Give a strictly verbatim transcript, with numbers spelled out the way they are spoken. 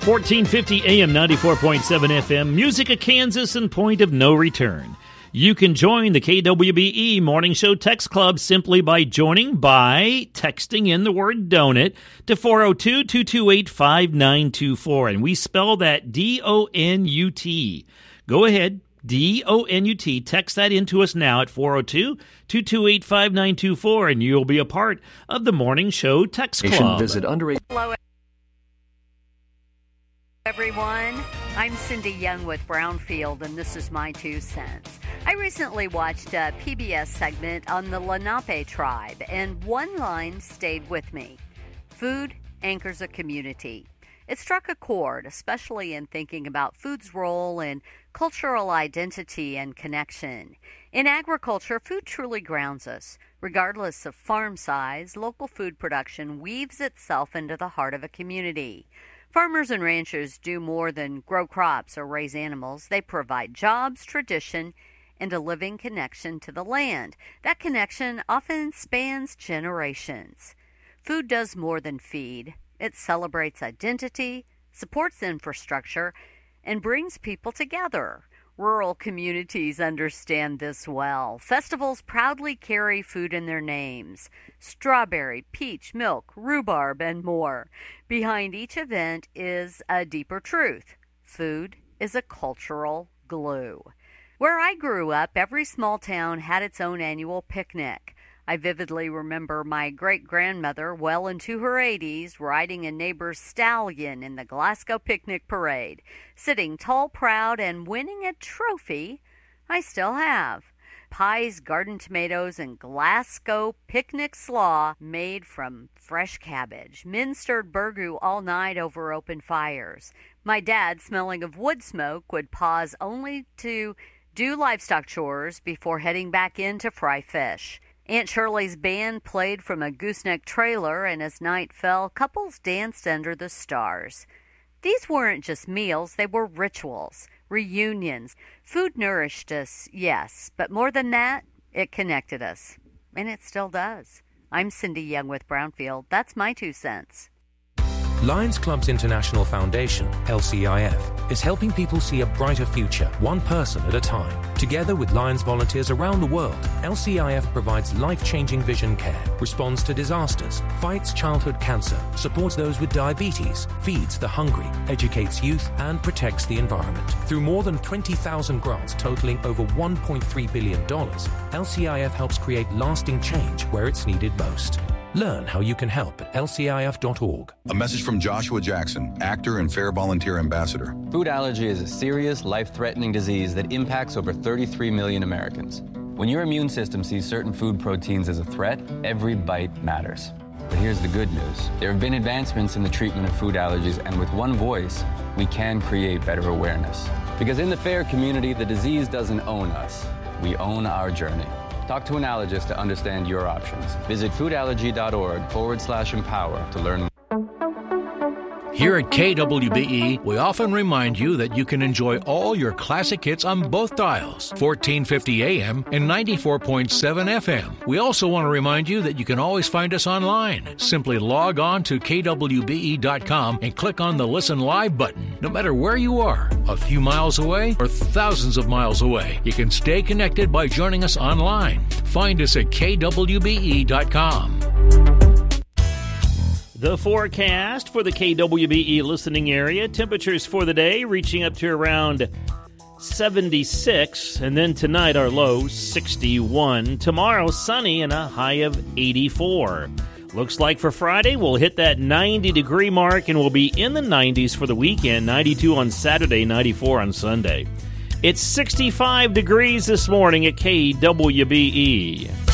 fourteen fifty A M, ninety-four point seven F M, Music of Kansas and Point of No Return. You can join the K W B E Morning Show Text Club simply by joining by texting in the word donut to four oh two, two two eight, five nine two four. And we spell that D O N U T. Go ahead, D O N U T. Text that into us now at four oh two, two two eight, five nine two four, and you'll be a part of the Morning Show Text Club. Visit under Hello, everyone. I'm Cindy Young with Brownfield, and this is my two cents. I recently watched a P B S segment on the Lenape tribe, and one line stayed with me. Food anchors a community. It struck a chord, especially in thinking about food's role in cultural identity and connection. In agriculture, food truly grounds us. Regardless of farm size, local food production weaves itself into the heart of a community. Farmers and ranchers do more than grow crops or raise animals. They provide jobs, tradition, and a living connection to the land. That connection often spans generations. Food does more than feed. It celebrates identity, supports infrastructure, and brings people together. Rural communities understand this well. Festivals proudly carry food in their names: strawberry, peach, milk, rhubarb, and more. Behind each event is a deeper truth. Food is a cultural glue. Where I grew up, every small town had its own annual picnic. I vividly remember my great-grandmother, well into her eighties, riding a neighbor's stallion in the Glasgow Picnic Parade, sitting tall, proud, and winning a trophy I still have. Pies, garden tomatoes, and Glasgow picnic slaw made from fresh cabbage. Men stirred burgoo all night over open fires. My dad, smelling of wood smoke, would pause only to do livestock chores before heading back in to fry fish. Aunt Shirley's band played from a gooseneck trailer, and as night fell, couples danced under the stars. These weren't just meals, they were rituals, reunions. Food nourished us, yes, but more than that, it connected us. And it still does. I'm Cindy Young with Brownfield. That's my two cents. Lions Clubs International Foundation, L C I F, is helping people see a brighter future, one person at a time. Together with Lions volunteers around the world, L C I F provides life-changing vision care, responds to disasters, fights childhood cancer, supports those with diabetes, feeds the hungry, educates youth, and protects the environment. Through more than twenty thousand grants totaling over one point three billion dollars, L C I F helps create lasting change where it's needed most. Learn how you can help at L C I F dot org. A message from Joshua Jackson, actor and Fair Volunteer Ambassador. Food allergy is a serious, life-threatening disease that impacts over thirty-three million Americans. When your immune system sees certain food proteins as a threat, every bite matters. But here's the good news. There have been advancements in the treatment of food allergies, and with one voice, we can create better awareness. Because in the FAIR community, the disease doesn't own us. We own our journey. Talk to an allergist to understand your options. Visit foodallergy.org forward slash empower to learn more. Here at K W B E, we often remind you that you can enjoy all your classic hits on both dials, fourteen fifty A M and ninety-four point seven F M. We also want to remind you that you can always find us online. Simply log on to K W B E dot com and click on the Listen Live button. No matter where you are, a few miles away or thousands of miles away, you can stay connected by joining us online. Find us at K W B E dot com. The forecast for the K W B E listening area. Temperatures for the day reaching up to around seventy-six. And then tonight our low, sixty-one. Tomorrow, sunny and a high of eighty-four. Looks like for Friday, we'll hit that ninety-degree mark and we'll be in the nineties for the weekend. ninety-two on Saturday, ninety-four on Sunday. It's sixty-five degrees this morning at K W B E.